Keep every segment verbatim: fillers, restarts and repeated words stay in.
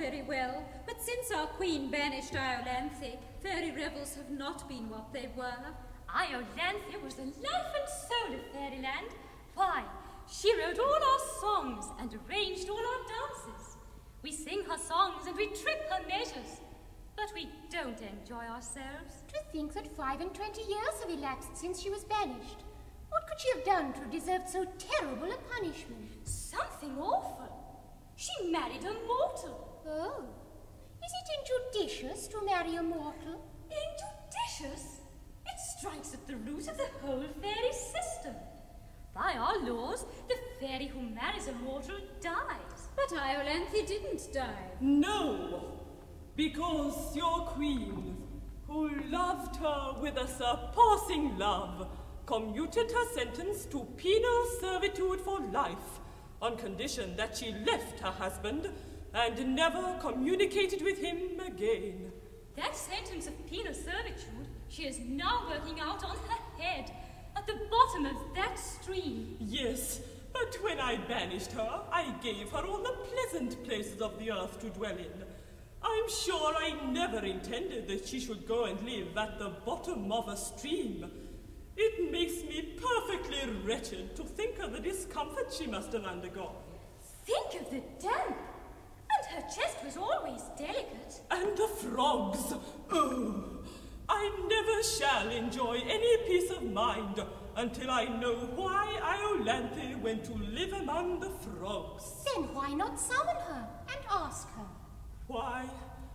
very well, but since our queen banished Iolanthe, fairy revels have not been what they were. Iolanthe was the life and soul of fairyland. Why, she wrote all our songs and arranged all our dances. We sing her songs and we trip her measures, but we don't enjoy ourselves. To think that five and twenty years have elapsed since she was banished. What could she have done to deserve so terrible a punishment? Something awful. She married a mortal. Oh. Is it injudicious to marry a mortal? Injudicious? It strikes at the root of the whole fairy system. By our laws, the fairy who marries a mortal dies. But Iolanthe didn't die. No, because your queen, who loved her with a surpassing love, commuted her sentence to penal servitude for life, on condition that she left her husband and never communicated with him again. That sentence of penal servitude she is now working out on her head, at the bottom of that stream. Yes, but when I banished her, I gave her all the pleasant places of the earth to dwell in. I'm sure I never intended that she should go and live at the bottom of a stream. It makes me perfectly wretched to think of the discomfort she must have undergone. Think of the damp! And her chest was always delicate. And the frogs! Oh, I never shall enjoy any peace of mind until I know why Iolanthe went to live among the frogs. Then why not summon her and ask her? Why?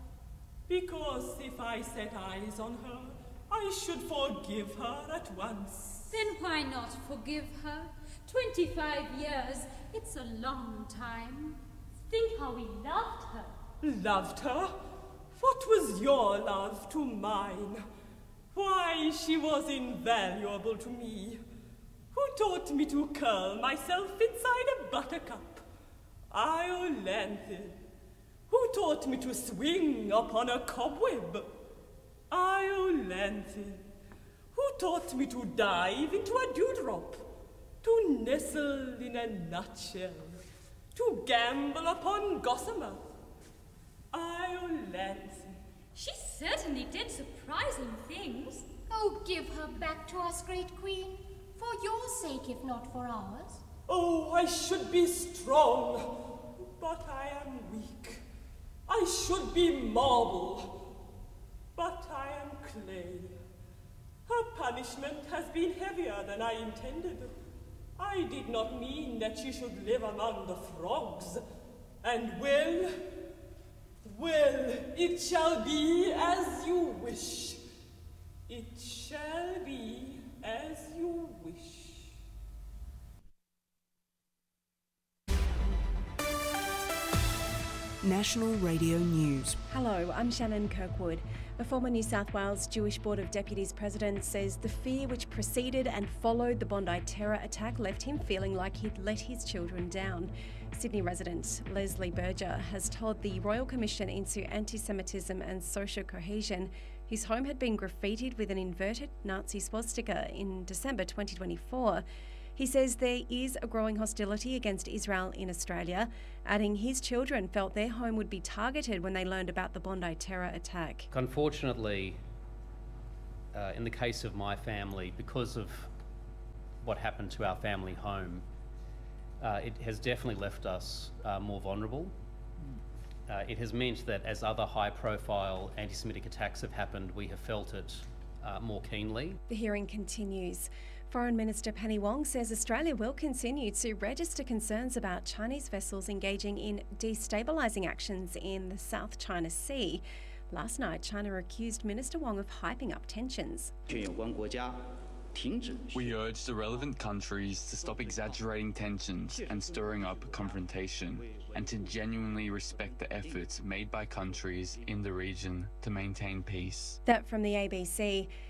Because if I set eyes on her, I should forgive her at once. Then why not forgive her? Twenty-five years, it's a long time. Think how we loved her. Loved her? What was your love to mine? Why, she was invaluable to me. Who taught me to curl myself inside a buttercup? Iolanthe. Who taught me to swing upon a cobweb? Iolanthe. Who taught me to dive into a dewdrop? To nestle in a nutshell? To gamble upon gossamer? Iolanthe. She certainly did surprising things. Oh, give her back to us, great queen. For your sake, if not for ours. Oh, I should be strong, but I am weak. I should be marble, but I am clay. Her punishment has been heavier than I intended. I did not mean that she should live among the frogs. And well, well, it shall be as you wish. It shall be as you wish. National Radio News. Hello, I'm Shannon Kirkwood. A former New South Wales Jewish Board of Deputies president says the fear which preceded and followed the Bondi terror attack left him feeling like he'd let his children down. Sydney resident Leslie Berger has told the Royal Commission into Anti-Semitism and Social Cohesion his home had been graffitied with an inverted Nazi swastika in December twenty twenty-four. He says there is a growing hostility against Israel in Australia, adding his children felt their home would be targeted when they learned about the Bondi terror attack. Unfortunately, uh, in the case of my family, because of what happened to our family home, uh, it has definitely left us uh, more vulnerable. Uh, it has meant that as other high-profile anti-Semitic attacks have happened, we have felt it uh, more keenly. The hearing continues. Foreign Minister Penny Wong says Australia will continue to register concerns about Chinese vessels engaging in destabilising actions in the South China Sea. Last night, China accused Minister Wong of hyping up tensions. We urge the relevant countries to stop exaggerating tensions and stirring up confrontation, and to genuinely respect the efforts made by countries in the region to maintain peace. That from the A B C.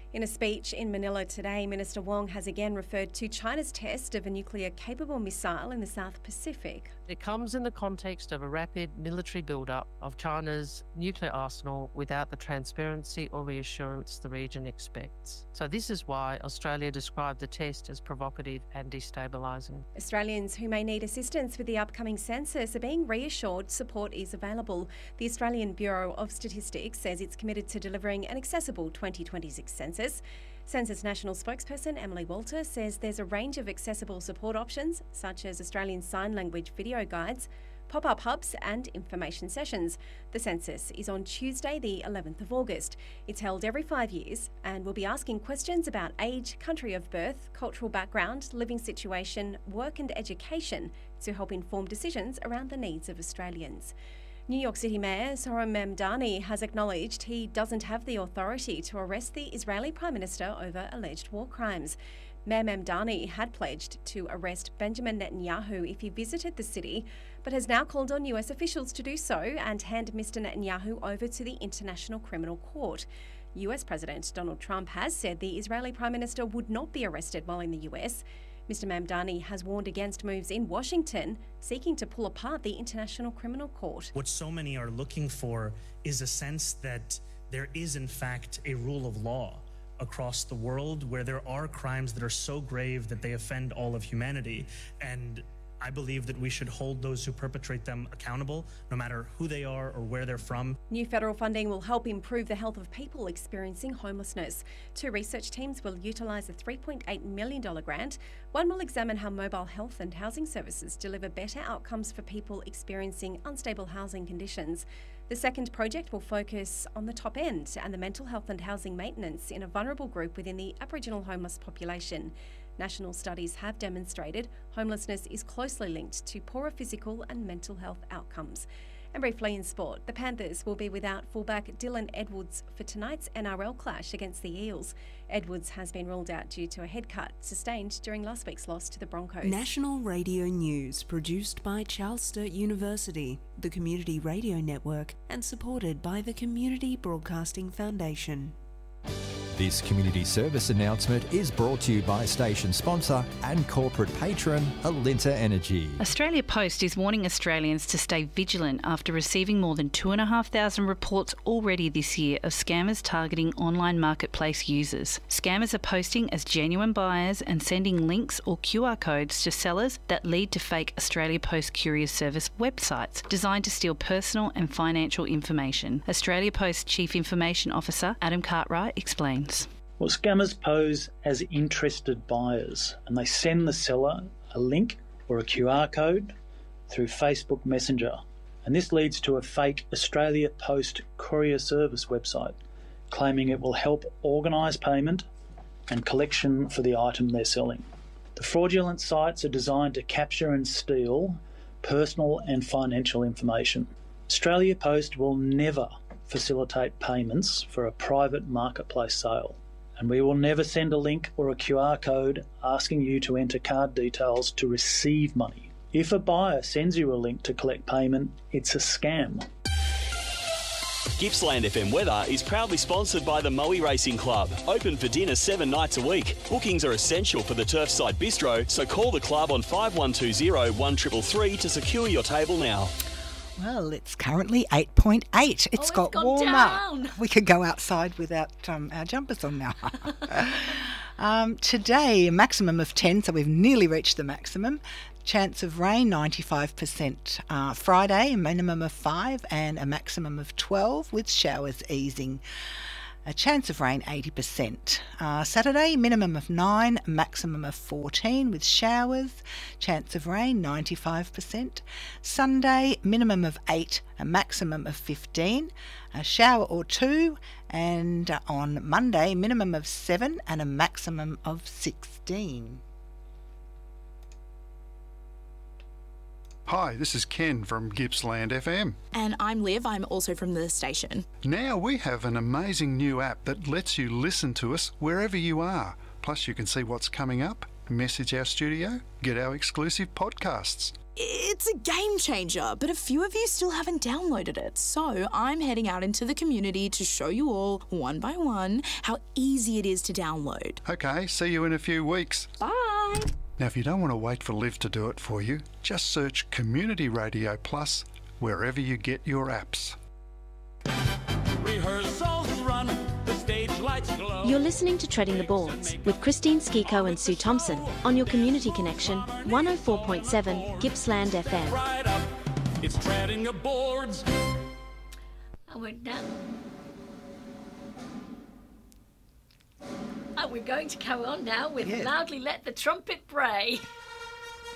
In a speech in Manila today, Minister Wong has again referred to China's test of a nuclear-capable missile in the South Pacific. It comes in the context of a rapid military build-up of China's nuclear arsenal without the transparency or reassurance the region expects. So this is why Australia described the test as provocative and destabilising. Australians who may need assistance with the upcoming census are being reassured support is available. The Australian Bureau of Statistics says it's committed to delivering an accessible twenty twenty-six census. Census National spokesperson Emily Walter says there's a range of accessible support options, such as Australian Sign Language video guides, pop-up hubs and information sessions. The census is on Tuesday the eleventh of August. It's held every five years and will be asking questions about age, country of birth, cultural background, living situation, work and education to help inform decisions around the needs of Australians. New York City Mayor Zohran Mamdani has acknowledged he doesn't have the authority to arrest the Israeli Prime Minister over alleged war crimes. Mayor Mamdani had pledged to arrest Benjamin Netanyahu if he visited the city, but has now called on U S officials to do so and hand Mister Netanyahu over to the International Criminal Court. U S President Donald Trump has said the Israeli Prime Minister would not be arrested while in the U S. Mister Mamdani has warned against moves in Washington seeking to pull apart the International Criminal Court. What so many are looking for is a sense that there is in fact a rule of law across the world where there are crimes that are so grave that they offend all of humanity. And I believe that we should hold those who perpetrate them accountable, no matter who they are or where they're from. New federal funding will help improve the health of people experiencing homelessness. Two research teams will utilise a three point eight million dollars grant. One will examine how mobile health and housing services deliver better outcomes for people experiencing unstable housing conditions. The second project will focus on the top end and the mental health and housing maintenance in a vulnerable group within the Aboriginal homeless population. National studies have demonstrated homelessness is closely linked to poorer physical and mental health outcomes. And briefly in sport, the Panthers will be without fullback Dylan Edwards for tonight's N R L clash against the Eels. Edwards has been ruled out due to a head cut sustained during last week's loss to the Broncos. National Radio News, produced by Charles Sturt University, the Community Radio Network, and supported by the Community Broadcasting Foundation. This community service announcement is brought to you by station sponsor and corporate patron Alinta Energy. Australia Post is warning Australians to stay vigilant after receiving more than two thousand five hundred reports already this year of scammers targeting online marketplace users. Scammers are posting as genuine buyers and sending links or Q R codes to sellers that lead to fake Australia Post Courier Service websites designed to steal personal and financial information. Australia Post Chief Information Officer Adam Cartwright explains. Well, scammers pose as interested buyers and they send the seller a link or a Q R code through Facebook Messenger. And this leads to a fake Australia Post Courier Service website claiming it will help organise payment and collection for the item they're selling. The fraudulent sites are designed to capture and steal personal and financial information. Australia Post will never facilitate payments for a private marketplace sale. And we will never send a link or a Q R code asking you to enter card details to receive money. If a buyer sends you a link to collect payment, it's a scam. Gippsland F M Weather is proudly sponsored by the Moe Racing Club. Open for dinner seven nights a week. Bookings are essential for the Turfside Bistro, so call the club on five one two zero, one three three three to secure your table now. Well, it's currently eight point eight. It's, oh, it's got warmer. Down. We could go outside without um, our jumpers on now. um, today, a maximum of ten, so we've nearly reached the maximum. Chance of rain, ninety-five percent. Uh, Friday, a minimum of five and a maximum of twelve with showers easing. A chance of rain, eighty percent. Uh, Saturday, minimum of nine, maximum of fourteen with showers. Chance of rain, ninety-five percent. Sunday, minimum of eight, a maximum of fifteen. A shower or two. And uh, on Monday, minimum of seven and a maximum of sixteen. Hi, this is Ken from Gippsland F M. And I'm Liv, I'm also from the station. Now we have an amazing new app that lets you listen to us wherever you are. Plus you can see what's coming up, message our studio, get our exclusive podcasts. It's a game changer, but a few of you still haven't downloaded it. So I'm heading out into the community to show you all, one by one, how easy it is to download. Okay, see you in a few weeks. Bye! Now, if you don't want to wait for Liv to do it for you, just search Community Radio Plus wherever you get your apps. Rehearsals run, the stage lights glow. You're listening to Treading the Boards with Christine Skiko and Sue Thompson on your Community Connection one oh four point seven Gippsland F M. Right up, it's treading the boards. And we're now. And we're going to carry on now with Yes. Loudly Let the Trumpet Bray.